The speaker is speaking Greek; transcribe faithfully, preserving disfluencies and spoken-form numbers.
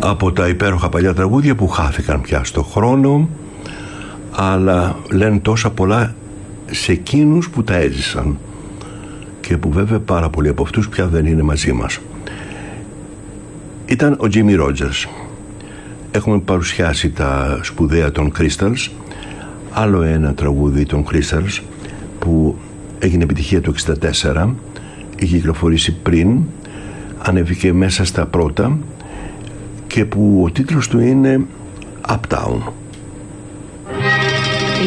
από τα υπέροχα παλιά τραγούδια που χάθηκαν πια στο χρόνο, αλλά λένε τόσα πολλά σε εκείνους που τα έζησαν και που βέβαια πάρα πολλοί από αυτούς πια δεν είναι μαζί μας. Ήταν ο Jimmie Rogers. Έχουμε παρουσιάσει τα σπουδαία των Crystals, άλλο ένα τραγούδι των Crystals που έγινε επιτυχία το εξήντα τέσσερα, είχε κυκλοφορήσει πριν, ανέβηκε μέσα στα πρώτα και που ο τίτλος του είναι Uptown.